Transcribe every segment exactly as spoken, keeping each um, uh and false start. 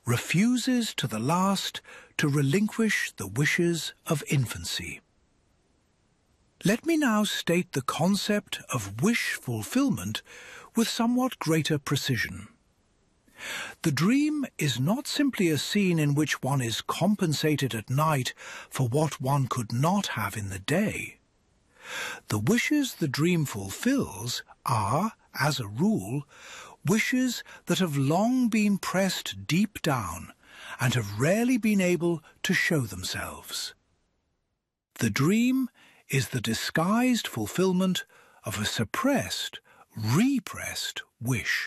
refuses to the last to relinquish the wishes of infancy. Let me now state the concept of wish fulfillment with somewhat greater precision. The dream is not simply a scene in which one is compensated at night for what one could not have in the day. The wishes the dream fulfills are, as a rule, wishes that have long been pressed deep down and have rarely been able to show themselves. The dream is the disguised fulfillment of a suppressed, repressed wish.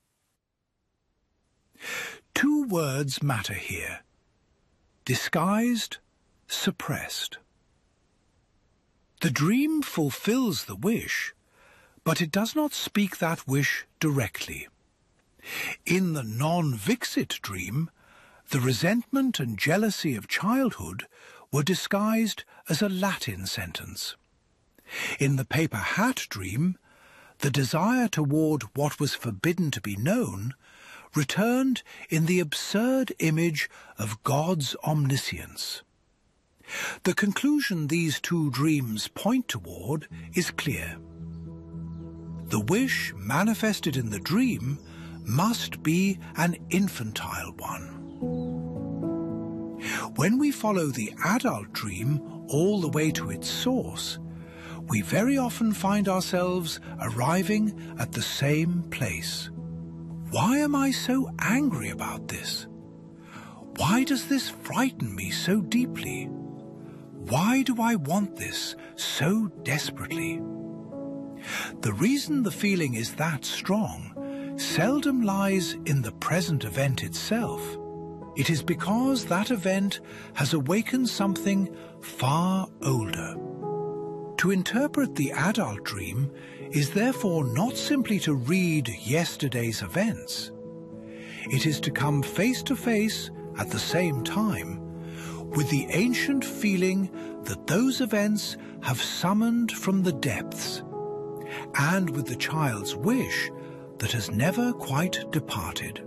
Two words matter here: disguised, suppressed. The dream fulfills the wish, but it does not speak that wish directly. In the non-vixit dream, the resentment and jealousy of childhood were disguised as a Latin sentence. In the paper hat dream, the desire toward what was forbidden to be known returned in the absurd image of God's omniscience. The conclusion these two dreams point toward is clear. The wish manifested in the dream must be an infantile one. When we follow the adult dream all the way to its source, we very often find ourselves arriving at the same place. Why am I so angry about this? Why does this frighten me so deeply? Why do I want this so desperately? The reason the feeling is that strong seldom lies in the present event itself. It is because that event has awakened something far older. To interpret the adult dream is therefore not simply to read yesterday's events. It is to come face to face at the same time with the ancient feeling that those events have summoned from the depths, and with the child's wish that has never quite departed.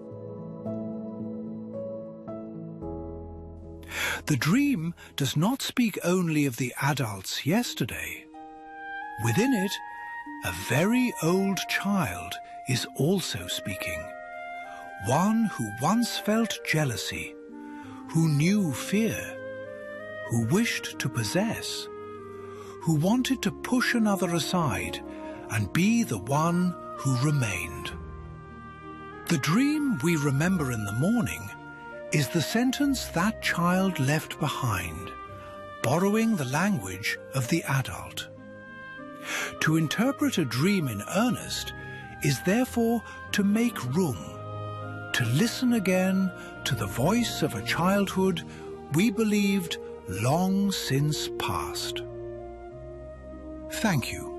The dream does not speak only of the adult's yesterday. Within it, a very old child is also speaking, one who once felt jealousy, who knew fear, who wished to possess, who wanted to push another aside and be the one who remained. The dream we remember in the morning is the sentence that child left behind, borrowing the language of the adult. To interpret a dream in earnest is therefore to make room, to listen again to the voice of a childhood we believed long since past. Thank you.